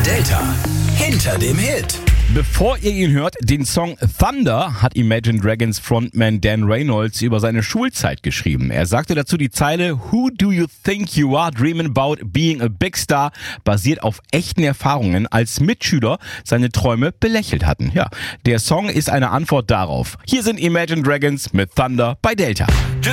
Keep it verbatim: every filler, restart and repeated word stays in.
Delta hinter dem Hit. Bevor ihr ihn hört, den Song Thunder hat Imagine Dragons Frontman Dan Reynolds über seine Schulzeit geschrieben. Er sagte dazu die Zeile "Who do you think you are dreaming about being a big star" basiert auf echten Erfahrungen, als Mitschüler seine Träume belächelt hatten. Ja, der Song ist eine Antwort darauf. Hier sind Imagine Dragons mit Thunder bei Delta.